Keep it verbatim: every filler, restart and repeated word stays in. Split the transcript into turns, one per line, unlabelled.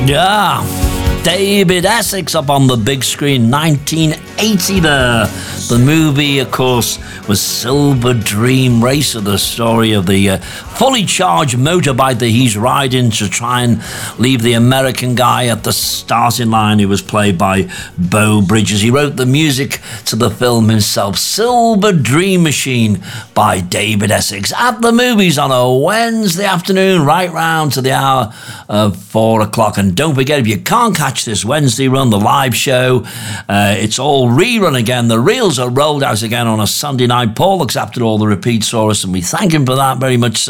Yeah, David Essex up on the big screen, nineteen eighty there. The movie, of course, was Silver Dream Racer, the story of the uh, fully charged motorbike that he's riding to try and leave the American guy at the starting line, who was played by Beau Bridges. He wrote the music to the film himself, Silver Dream Machine by David Essex, at the movies on a Wednesday afternoon, right round to the hour of four o'clock. And don't forget, if you can't catch this Wednesday run, the live show, uh, it's all rerun again. The reels are rolled out again on a Sunday night. Paul looks after all the repeats for us, and we thank him for that very much.